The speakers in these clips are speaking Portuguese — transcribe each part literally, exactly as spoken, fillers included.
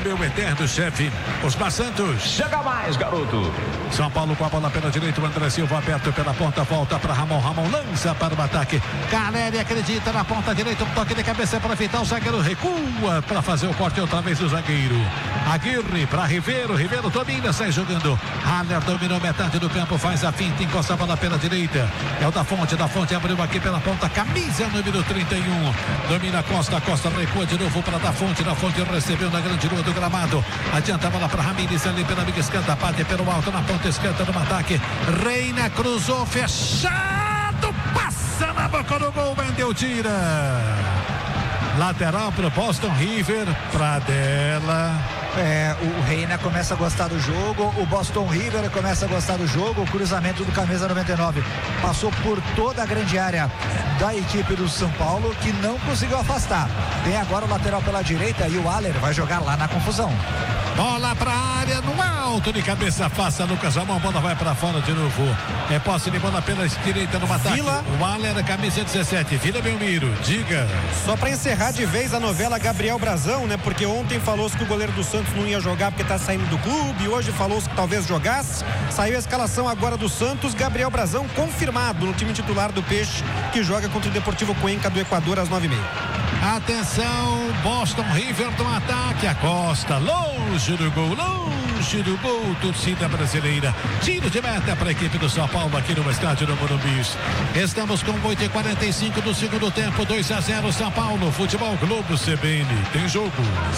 meu eterno chefe, Osmar Santos. Chega mais, garoto. São Paulo com a bola pela direita, o André Silva aberto pela ponta, volta para Ramon, Ramon lança para o ataque. Caleri acredita na ponta direita, um toque de cabeça para evitar, o zagueiro recua para fazer o corte outra vez do zagueiro. Aguirre para Ribeiro, Ribeiro domina, sai jogando. Haller dominou metade do campo, faz a finta, encosta a bola pela direita. É o da Fonte, da Fonte abriu aqui pela ponta, camisa número trinta e um. Domina Costa, Costa recua de novo para da Fonte, da Fonte recebeu na grande lua do gramado. Adianta a bola para Ramires ali pela amiga esquerda, bate pelo alto na ponta esquerda no ataque. Reina cruzou, fechado, passa na boca do gol, vendeu, tira. Lateral para o Boston River, Pradella. É, o Reina começa a gostar do jogo, o Boston River começa a gostar do jogo, o cruzamento do camisa noventa e nove passou por toda a grande área da equipe do São Paulo, que não conseguiu afastar. Tem agora o lateral pela direita e o Haller vai jogar lá na confusão. Bola para a área, no alto de cabeça, afasta Lucas Ramon, bola vai para fora de novo. É posse de bola pela direita no ataque. Vila. O Haller, camisa dezessete, Vila Belmiro, diga. Só para encerrar de vez a novela Gabriel Brazão, né? Porque ontem falou-se que o goleiro do Santos não ia jogar porque tá saindo do clube, hoje falou-se que talvez jogasse. Saiu a escalação agora do Santos, Gabriel Brazão confirmado no time titular do Peixe, que joga contra o Deportivo Cuenca do Equador às nove e meia. Atenção, Boston River no ataque, a Costa, longe do gol, longe do gol, torcida brasileira, tiro de meta para a equipe do São Paulo aqui no estádio do Morumbi. Estamos com oito e quarenta e cinco do segundo tempo, dois a zero São Paulo, Futebol Globo C B N, tem jogo.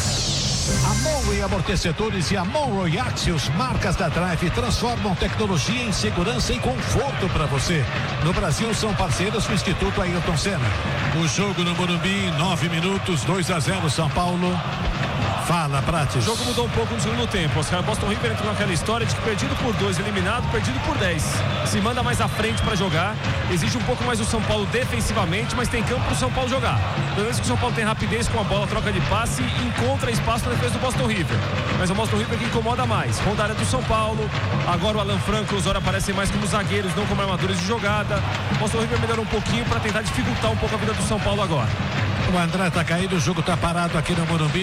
A Monroe Amortecedores e a Monroe Axios, marcas da Drive, transformam tecnologia em segurança e conforto para você. No Brasil são parceiros do Instituto Ayrton Senna. O jogo no Morumbi, nove minutos, dois a zero São Paulo. Fala, Prates. O jogo mudou um pouco no segundo tempo. Oscar, Boston River entrou naquela história de que perdido por dois, eliminado, perdido por dez. Se manda mais à frente para jogar, exige um pouco mais do São Paulo defensivamente, mas tem campo para o São Paulo jogar. Pelo menos que o São Paulo tem rapidez com a bola, troca de passe e encontra espaço na defesa do Boston River. Mas o Boston River que incomoda mais. Ronda área do São Paulo. Agora o Alan Franco e o Zora aparecem mais como zagueiros, não como armadores de jogada. O Boston River melhorou um pouquinho para tentar dificultar um pouco a vida do São Paulo agora. O André tá caído, o jogo tá parado aqui no Morumbi.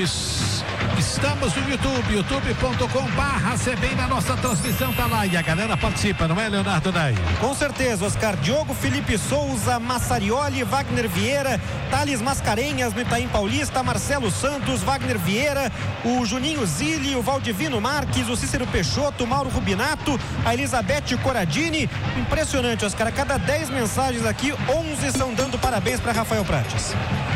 Estamos no YouTube, youtube ponto com barra C B N, na nossa transmissão tá lá e a galera participa, não é, Leonardo Ney? Com certeza, Oscar. Diogo, Felipe Souza, Massarioli, Wagner Vieira, Thales Mascarenhas no Itaim Paulista, Marcelo Santos, Wagner Vieira, o Juninho Zilli, o Valdivino Marques, o Cícero Peixoto, o Mauro Rubinato, a Elizabeth Coradini. Impressionante, Oscar. A cada dez mensagens aqui, onze são dando parabéns para Rafael Prates.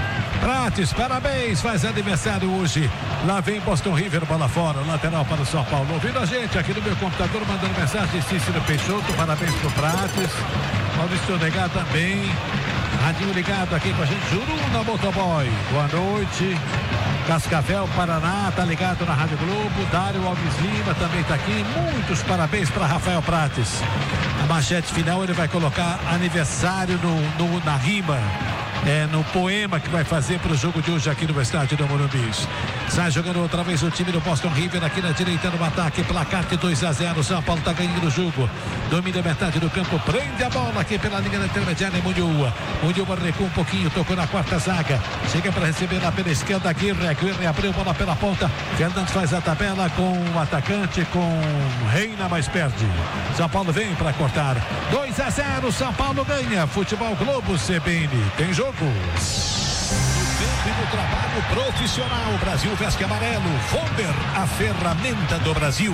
Prates, parabéns, faz aniversário hoje. Lá vem Boston River, bola fora, lateral para o São Paulo. Ouvindo a gente aqui no meu computador, mandando mensagem, Cícero Peixoto, parabéns pro Prates. Maurício Negar também. Radinho ligado aqui com a gente, Juruna Motoboy. Boa noite. Cascavel, Paraná, tá ligado na Rádio Globo. Dário Alves Lima também tá aqui. Muitos parabéns para Rafael Prates. A manchete final ele vai colocar aniversário no, no, na rima. É no poema que vai fazer para o jogo de hoje aqui no estádio do Morumbi. Sai jogando outra vez o time do Boston River aqui na direita no ataque, placar de dois a zero. São Paulo está ganhando o jogo, domina a metade do campo, prende a bola aqui pela linha da intermediária. Munhua, Munhua recua um pouquinho, tocou na quarta zaga, chega para receber lá pela esquerda. Aguirre, Aguirre abriu bola pela ponta. Fernandes faz a tabela com o atacante, com Reina, mas perde. São Paulo vem para cortar. dois a zero, São Paulo ganha. Futebol Globo C B N, tem jogo. No tempo e no trabalho profissional, Brasil veste amarelo. Vonder, a ferramenta do Brasil.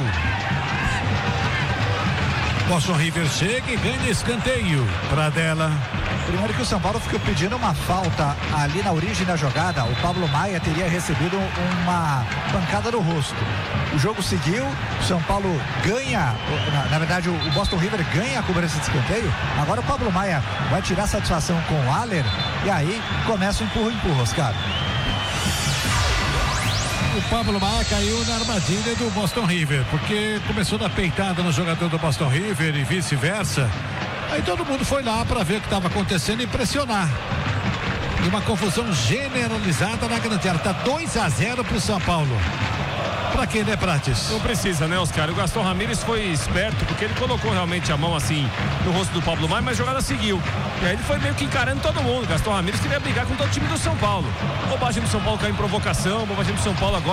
Boston River chega e ganha escanteio. Pradella. Primeiro que o São Paulo ficou pedindo uma falta ali na origem da jogada. O Pablo Maia teria recebido uma pancada no rosto. O jogo seguiu, o São Paulo ganha, na, na verdade o Boston River ganha a cobrança de escanteio. Agora o Pablo Maia vai tirar satisfação com o Haller e aí começa o empurra-empurra, Oscar. O Pablo Maia caiu na armadilha do Boston River, porque começou da peitada no jogador do Boston River e vice-versa. Aí todo mundo foi lá para ver o que estava acontecendo e pressionar. E uma confusão generalizada na grande área. Está dois a zero para o São Paulo. Pra quê, né, Prates? Não precisa, né, Oscar? O Gaston Ramírez foi esperto, porque ele colocou realmente a mão assim no rosto do Pablo Maia, mas a jogada seguiu. E aí ele foi meio que encarando todo mundo. Gaston Ramírez queria brigar com todo o time do São Paulo. Bobagem do São Paulo cair em provocação, bobagem do São Paulo agora.